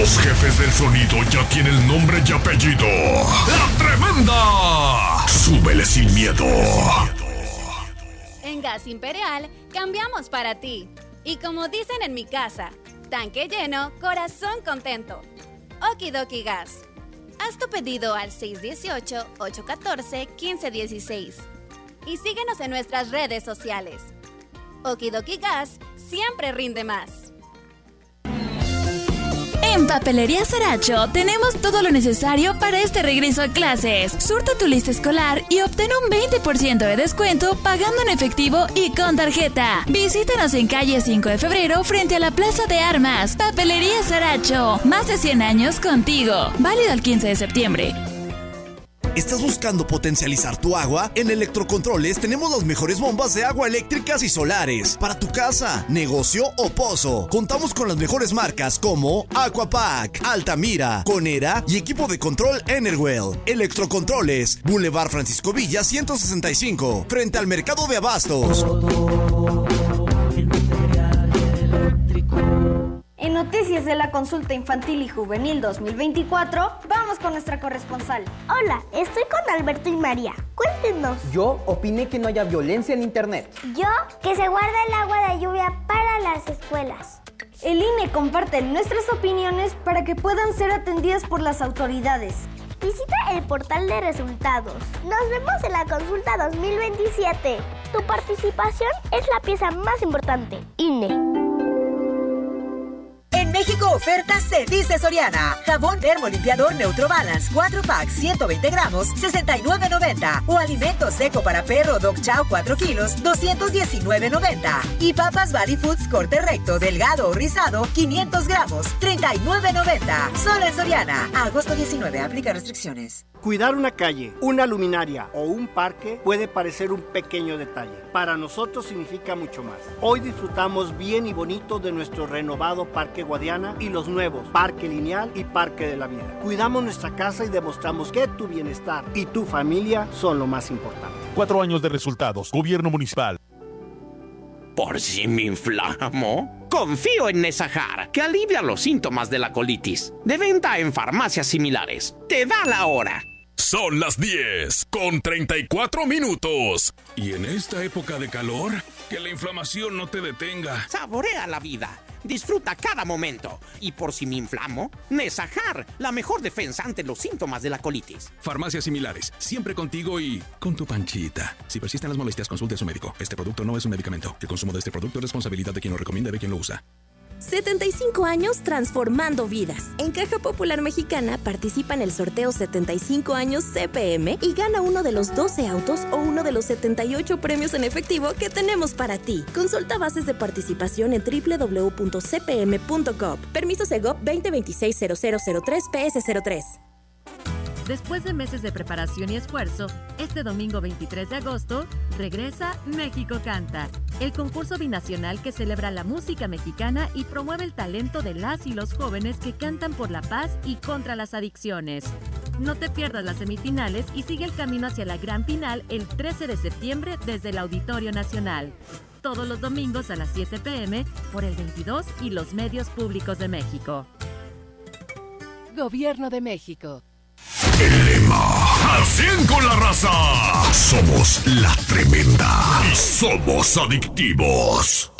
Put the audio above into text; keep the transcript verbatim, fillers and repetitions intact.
Los jefes del sonido ya tienen nombre y apellido. ¡La Tremenda! ¡Súbele sin miedo! En Gas Imperial, cambiamos para ti. Y como dicen en mi casa, tanque lleno, corazón contento. Okidoki Gas. Haz tu pedido al seis uno ocho, ocho uno cuatro, uno cinco uno seis. Y síguenos en nuestras redes sociales. Okidoki Gas siempre rinde más. En Papelería Saracho tenemos todo lo necesario para este regreso a clases. Surta tu lista escolar y obtén un veinte por ciento de descuento pagando en efectivo y con tarjeta. Visítanos en calle cinco de febrero frente a la Plaza de Armas. Papelería Saracho, más de cien años contigo. Válido el quince de septiembre. ¿Estás buscando potencializar tu agua? En Electrocontroles tenemos las mejores bombas de agua eléctricas y solares para tu casa, negocio o pozo. Contamos con las mejores marcas como Aquapack, Altamira, Conera y equipo de control Enerwell. Electrocontroles, Boulevard Francisco Villa ciento sesenta y cinco, frente al Mercado de Abastos. En noticias de la consulta infantil y juvenil dos mil veinticuatro, vamos con nuestra corresponsal. Hola, estoy con Alberto y María. Cuéntenos. Yo opiné que no haya violencia en internet. Yo, que se guarda el agua de lluvia para las escuelas. El I N E comparte nuestras opiniones para que puedan ser atendidas por las autoridades. Visita el portal de resultados. Nos vemos en la consulta dos mil veintisiete. Tu participación es la pieza más importante. I N E. En México ofertas se dice Soriana. Jabón Dermo limpiador Neutro Balance cuatro pack ciento veinte gramos sesenta y nueve noventa. O alimento seco para perro Dog Chow cuatro kilos doscientos diecinueve noventa. Y papas Body Foods corte recto delgado o rizado quinientos gramos treinta y nueve noventa. Solo en Soriana. A agosto diecinueve. Aplica restricciones. Cuidar una calle, una luminaria o un parque puede parecer un pequeño detalle. Para nosotros significa mucho más. Hoy disfrutamos bien y bonito de nuestro renovado Parque Guadiana y los nuevos Parque Lineal y Parque de la Vida. Cuidamos nuestra casa y demostramos que tu bienestar y tu familia son lo más importante. Cuatro años de resultados. Gobierno municipal. ¿Por si me inflamo? Confío en Nesajar, que alivia los síntomas de la colitis. De venta en farmacias similares. Te da la hora. Son las diez con treinta y cuatro minutos. Y en esta época de calor, que la inflamación no te detenga. Saborea la vida. Disfruta cada momento. Y por si me inflamo, Nesajar, la mejor defensa ante los síntomas de la colitis. Farmacias similares, siempre contigo y con tu panchita. Si persisten las molestias, consulte a su médico. Este producto no es un medicamento. El consumo de este producto es responsabilidad de quien lo recomienda y de quien lo usa. setenta y cinco años transformando vidas. En Caja Popular Mexicana participa en el sorteo setenta y cinco años C P M y gana uno de los doce autos o uno de los setenta y ocho premios en efectivo que tenemos para ti. Consulta bases de participación en doble u doble u doble u punto c p m punto gov. Permiso Segov veinte veintiséis cero cero cero tres P S cero tres. Después de meses de preparación y esfuerzo, este domingo veintitrés de agosto regresa México Canta, el concurso binacional que celebra la música mexicana y promueve el talento de las y los jóvenes que cantan por la paz y contra las adicciones. No te pierdas las semifinales y sigue el camino hacia la gran final el trece de septiembre desde el Auditorio Nacional. Todos los domingos a las siete pe eme por el veintidós y los medios públicos de México. Gobierno de México. El lema, al cien con la raza. Somos la tremenda y somos adictivos.